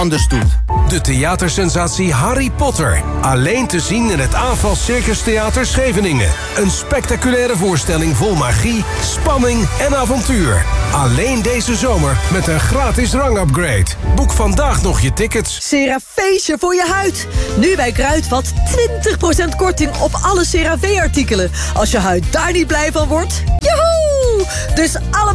anders doet. De theatersensatie Harry Potter. Alleen te zien in het Aanval Circus Theater Scheveningen. Een spectaculaire voorstelling vol magie, spanning en avontuur. Alleen deze zomer met een gratis rangupgrade. Boek vandaag nog je tickets. CeraVeesje voor je huid. Nu bij Kruidvat 20% korting op alle CeraVe-artikelen. Als je huid daar niet blij van wordt, joehoe! Dus allemaal